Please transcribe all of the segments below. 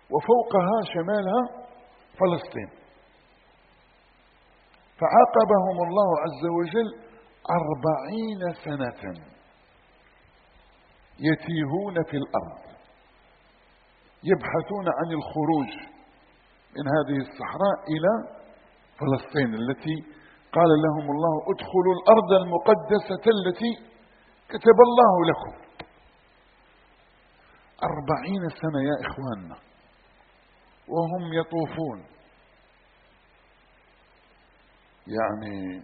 وفوقها شمالها فلسطين. فعاقبهم الله عز وجل 40 سنة يتيهون في الأرض يبحثون عن الخروج من هذه الصحراء إلى فلسطين التي قال لهم الله ادخلوا الأرض المقدسة التي كتب الله لكم. 40 سنة يا إخواننا وهم يطوفون، يعني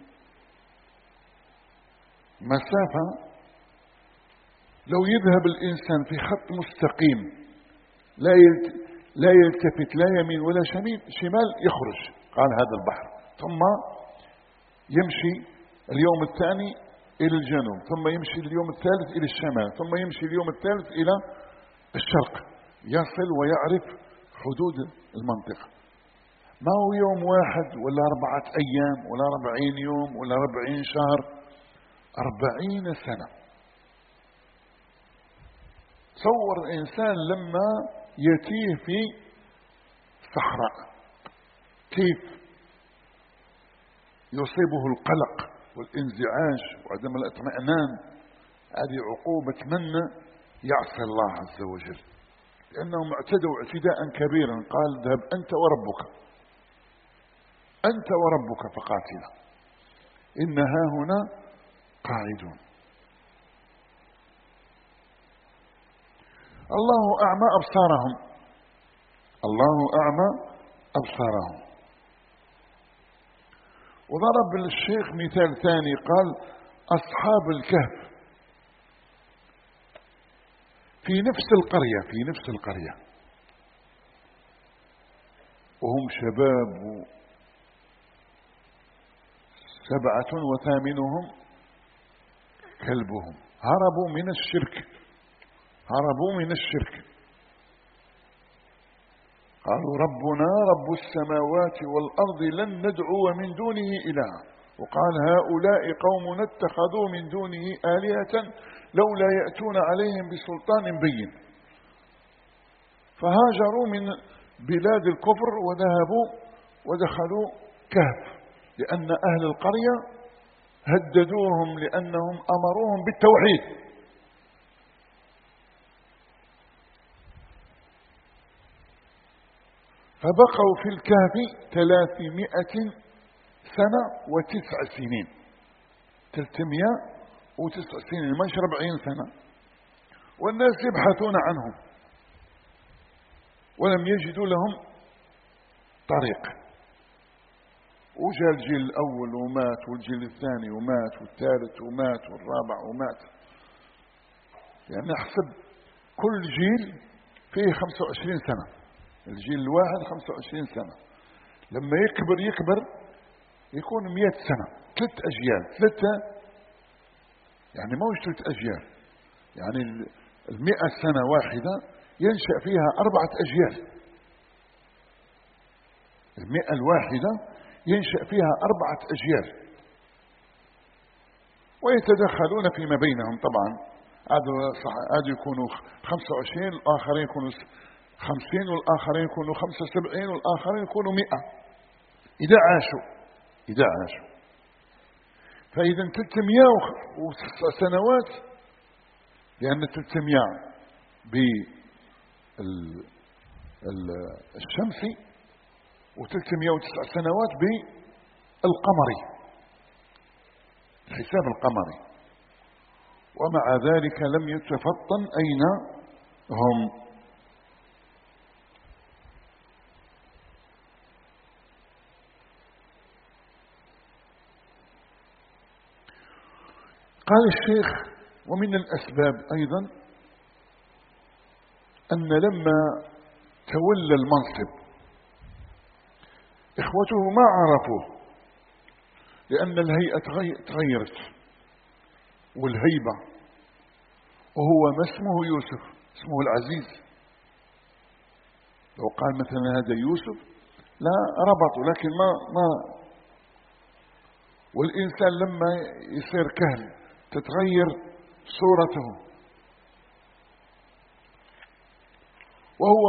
مسافة لو يذهب الإنسان في خط مستقيم لا يلتفت لا يمين ولا شمال يخرج قال هذا البحر، ثم يمشي اليوم الثاني إلى الجنوب، ثم يمشي اليوم الثالث إلى الشمال، ثم يمشي اليوم الثالث إلى الشرق، يصل ويعرف حدود المنطقة. ما هو يوم واحد ولا 4 أيام ولا 40 يوم ولا 40 شهر، 40 سنة. تصور الإنسان لما يتيه في صحراء كيف يصيبه القلق والانزعاج وعدم الاطمئنان. هذه عقوبة من يعصي الله عز وجل، لأنهم اعتدوا اعتداء كبيرا. قال اذهب أنت وربك فقاتلا إنها هنا قاعدون. الله أعمى أبصارهم. وضرب الشيخ مثال ثاني قال أصحاب الكهف في نفس القرية وهم شباب 7 وثامنهم كلبهم. هربوا من الشرك. قالوا ربنا رب السماوات والأرض لن ندعو من دونه إلها، وقال هؤلاء قوم اتخذوا من دونه آلهة لولا يأتون عليهم بسلطان بين. فهاجروا من بلاد الكفر وذهبوا ودخلوا كهف، لأن أهل القرية هددوهم لأنهم أمروهم بالتوحيد. فبقوا في الكهف 300 سنة و9 سنين. 309 سنين، مش 40 سنة. والناس يبحثون عنهم ولم يجدوا لهم طريق. وجاء الجيل الأول ومات، والجيل الثاني ومات، والثالث ومات، والرابع ومات. يعني احسب كل جيل فيه 25 سنة. الجيل الواحد 25 سنة. لما يكبر يكون 100 سنة. 3 أجيال. يعني ما هوش 3 أجيال، يعني 100 سنة واحدة ينشأ فيها 4 أجيال. 100 الواحدة ينشأ فيها 4 أجيال، ويتدخلون فيما بينهم. طبعا هذا يكونوا 25، الآخرين يكونوا 50، والآخرين يكونوا 75، والآخرين يكونوا 100 إذا عاشوا. فإذا 309 سنوات، لأن 300 بالشمسي و309 سنوات بالقمري، الحساب القمري. ومع ذلك لم يتفطن أين هم. قال الشيخ ومن الأسباب أيضا أن لما تولى المنصب إخوته ما عرفوه، لأن الهيئة تغيرت والهيبة، وهو ما اسمه يوسف، اسمه العزيز. لو قال مثلا هذا يوسف لا ربطوا، لكن ما والإنسان لما يصير كهل تتغير صورته. وهو